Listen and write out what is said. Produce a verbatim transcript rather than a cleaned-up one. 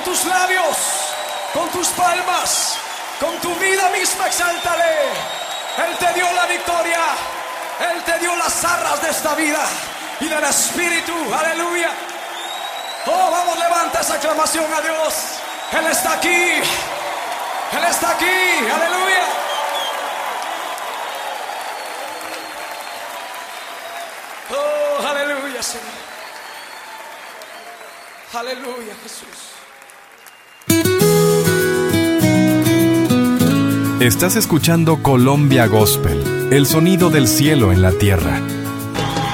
tus labios, con tus palmas, con tu vida misma, exáltale. Él te dio la victoria, Él te dio las arras de esta vida y del Espíritu, aleluya. Oh, vamos, levanta esa aclamación a Dios. Él está aquí, Él está aquí, aleluya. Oh, aleluya, Señor. Aleluya, Jesús. Estás escuchando Colombia Gospel, el sonido del cielo en la tierra.